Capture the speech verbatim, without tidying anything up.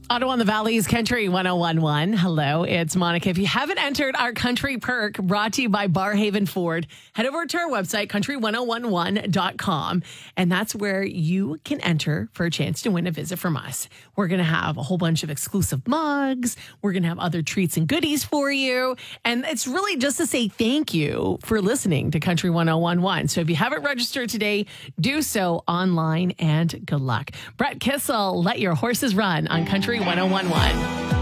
Ottawa and the Valley's Country one oh one one. Hello, it's Monica. If you haven't entered our country perk brought to you by Barhaven Ford, head over to our website, country one oh one one dot com, and that's where you can enter for a chance to win a visit from us. We're going to have a whole bunch of exclusive mugs. We're going to have other treats and goodies for you, and it's really just to say thank you for listening to Country one oh one one. So if you haven't registered today, do so online, and good luck. Brett Kissel, Let Your Horses Run on Country one oh one one.